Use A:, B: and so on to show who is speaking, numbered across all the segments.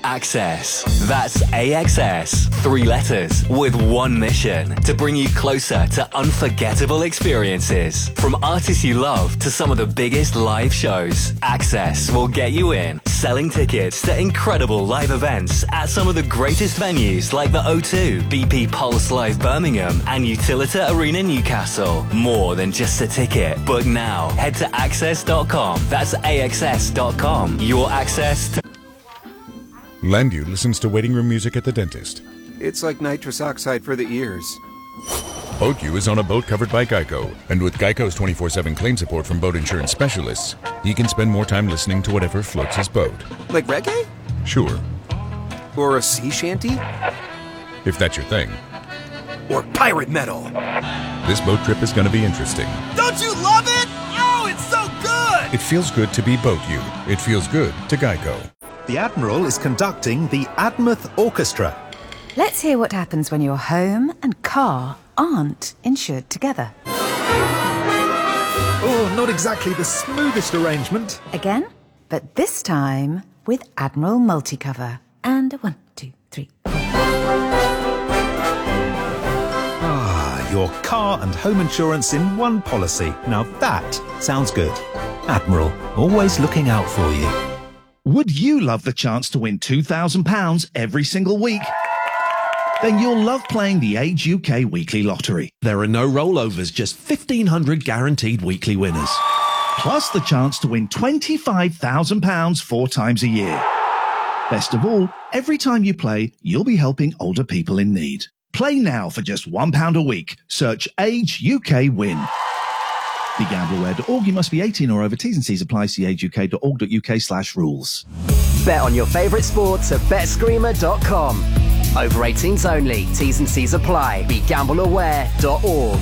A: Access. That's AXS. 3 letters with one mission: to bring you closer to unforgettable experiences. From artists you love to some of the biggest live shows, Access will get you in, selling tickets to incredible live events at some of the greatest venues like the O2, BP Pulse Live Birmingham and Utilita Arena Newcastle. More than just a ticket. Book now. Head to access.com. That's AXS.com. Your access to...
B: Landu listens to waiting room music at the dentist.
C: It's like nitrous oxide for the ears.
B: BoatU is on a boat covered by Geico, and with Geico's 24/7 claim support from boat insurance specialists, he can spend more time listening to whatever floats his boat.
C: Like reggae?
B: Sure.
C: Or a sea shanty?
B: If that's your thing.
C: Or pirate metal?
B: This boat trip is going to be interesting.
D: Don't you love it? Oh, it's so good!
B: It feels good to be BoatU. It feels good to Geico.
E: The Admiral is conducting the Admouth Orchestra.
F: Let's hear what happens when your home and car aren't insured together.
E: Oh, not exactly the smoothest arrangement.
F: Again, but this time with Admiral Multicover. And 1, 2, 3.
E: Ah, your car and home insurance in one policy. Now that sounds good. Admiral, always looking out for you.
G: Would you love the chance to win £2,000 every single week? Then you'll love playing the Age UK Weekly Lottery. There are no rollovers, just 1,500 guaranteed weekly winners. Plus the chance to win £25,000 4 times a year. Best of all, every time you play, you'll be helping older people in need. Play now for just £1 a week. Search Age UK Win. BeGambleAware.org. You must be 18 or over. T's and C's apply. See ageuk.org.uk/rules.
H: Bet on your favourite sports at betscreamer.com. Over 18s only. T's and C's apply. BeGambleAware.org.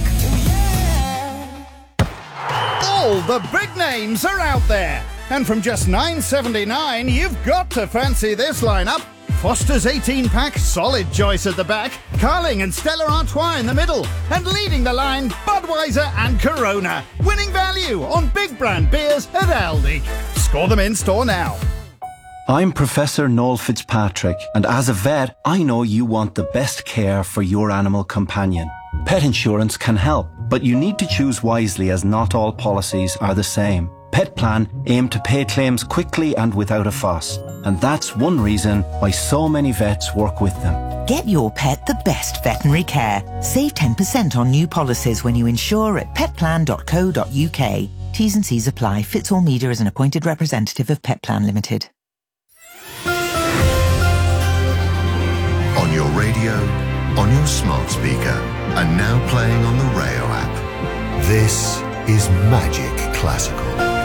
D: All the big names are out there. And from just $9.79, you've got to fancy this lineup. Foster's 18-pack, solid choice at the back. Carling and Stella Artois in the middle. And leading the line, Budweiser and Corona. Winning value on big brand beers at Aldi. Score them in store now.
I: I'm Professor Noel Fitzpatrick, and as a vet, I know you want the best care for your animal companion. Pet insurance can help, but you need to choose wisely as not all policies are the same. Petplan aim to pay claims quickly and without a fuss, and that's one reason why so many vets work with them.
J: Get your pet the best veterinary care. Save 10% on new policies when you insure at petplan.co.uk. T's and C's apply. Fitz-all Media is an appointed representative of Petplan Limited.
K: On your radio, on your smart speaker, and now playing on the Rayo app. This is Magic Classical.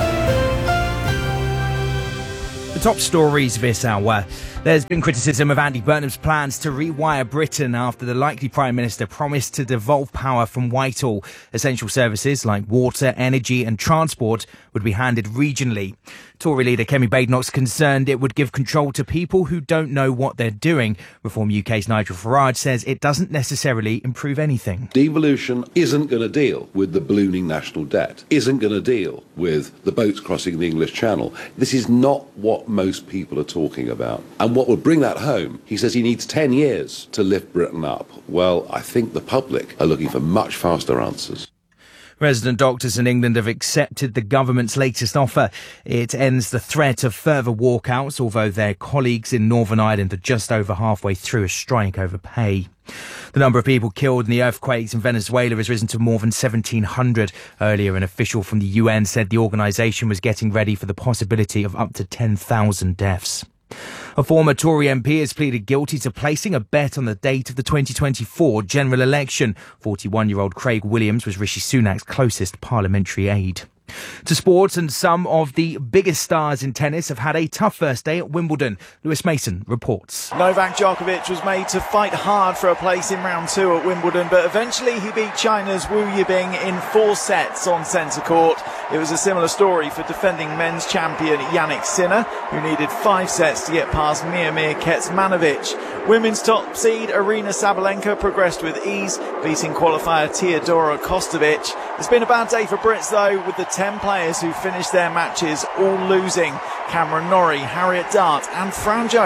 L: The top stories this hour. There's been criticism of Andy Burnham's plans to rewire Britain after the likely Prime Minister promised to devolve power from Whitehall. Essential services like water, energy and transport would be handed regionally. Tory leader Kemi Badenoch's concerned it would give control to people who don't know what they're doing. Reform UK's Nigel Farage says it doesn't necessarily improve anything.
M: Devolution isn't going to deal with the ballooning national debt, isn't going to deal with the boats crossing the English Channel. This is not what most people are talking about. And what would bring that home? He says he needs 10 years to lift Britain up. Well, I think the public are looking for much faster answers.
L: Resident doctors in England have accepted the government's latest offer. It ends the threat of further walkouts, although their colleagues in Northern Ireland are just over halfway through a strike over pay. The number of people killed in the earthquakes in Venezuela has risen to more than 1,700. Earlier, an official from the UN said the organisation was getting ready for the possibility of up to 10,000 deaths. A former Tory MP has pleaded guilty to placing a bet on the date of the 2024 general election. 41-year-old Craig Williams was Rishi Sunak's closest parliamentary aide. To sports, and some of the biggest stars in tennis have had a tough first day at Wimbledon. Lewis Mason reports.
N: Novak Djokovic was made to fight hard for a place in round 2 at Wimbledon, but eventually he beat China's Wu Yibing in 4 sets on centre court. It was a similar story for defending men's champion Yannick Sinner, who needed 5 sets to get past Miomir Kecmanovic. Women's top seed Arina Sabalenka progressed with ease, beating qualifier Teodora Kostovic. It's been a bad day for Brits though, with the 10 players who finished their matches all losing. Cameron Norrie, Harriet Dart and Fran Jones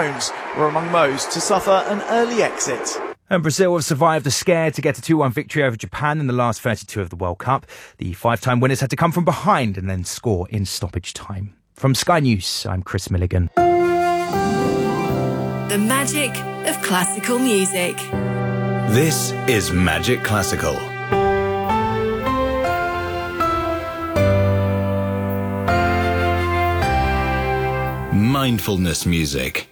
N: were among most to suffer an early exit.
L: And Brazil have survived the scare to get a 2-1 victory over Japan in the last 32 of the World Cup. The 5-time winners had to come from behind and then score in stoppage time. From Sky News, I'm Chris Milligan.
O: The magic of classical music.
P: This is Magic Classical. Mindfulness music.